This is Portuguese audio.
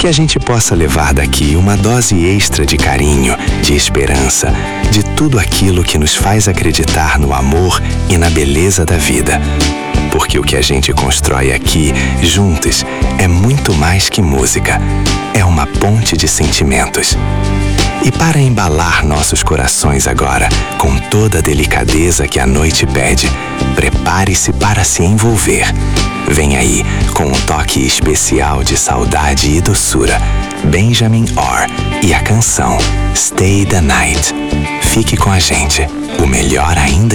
que a gente possa levar daqui uma dose extra de carinho, de esperança, de tudo aquilo que nos faz acreditar no amor e na beleza da vida. Porque o que a gente constrói aqui, juntos, é muito mais que música. É uma ponte de sentimentos. E para embalar nossos corações agora, com toda a delicadeza que a noite pede, prepare-se para se envolver. Vem aí, com um toque especial de saudade e doçura, Benjamin Orr e a canção Stay the Night. Fique com a gente, o melhor ainda